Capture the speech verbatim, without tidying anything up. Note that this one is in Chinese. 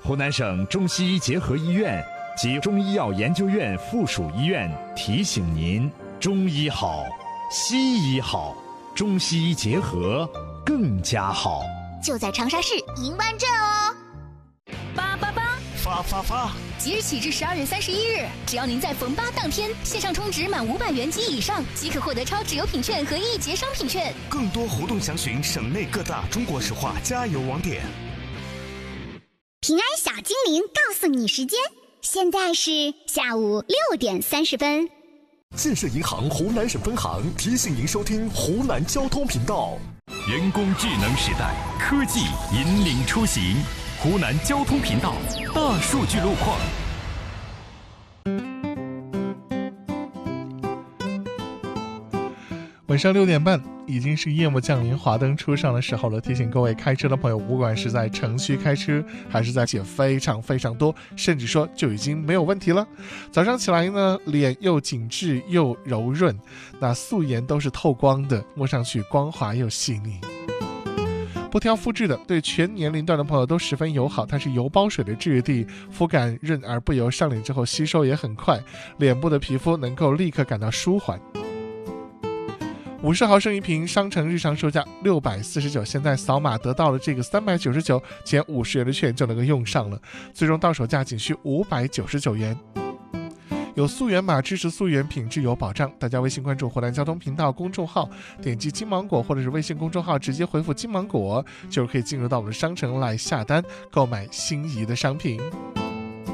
湖南省中西医结合医院及中医药研究院附属医院提醒您：中医好，西医好，中西医结合更加好。 就在长沙市银湾镇哦。 八八八， 发发发！ 即日起至十二月三十一日，只要您在逢八当天线上充值满五百元及以上，即可获得超值优品券和一节商品券。 更多活动详询省内各大中国石化加油网点。 平安小精灵告诉你时间，现在是下午六点三十分。 建设银行湖南省分行提醒您收听湖南交通频道。 人工智能时代，科技引领出行。湖南交通频道大数据路况。 晚上六点半，已经是夜幕降临、华灯初上的时候了。提醒各位开车的朋友，不管是在城区开车，还是在写非常非常多，甚至说就已经没有问题了。早上起来呢，脸又紧致又柔润，那素颜都是透光的，摸上去光滑又细腻。不挑肤质的，对全年龄段的朋友都十分友好。它是油包水的质地，肤感润而不油，上脸之后吸收也很快，脸部的皮肤能够立刻感到舒缓。五十毫升一瓶，商城日常售价六百四十九，现在扫码得到了这个三百九十九减五十元的券就能够用上了，最终到手价仅需五百九十九元。有溯源码支持溯源，品质有保障。大家微信关注湖南交通频道公众号，点击金芒果或者是微信公众号直接回复金芒果，就可以进入到我们的商城来下单购买心仪的商品。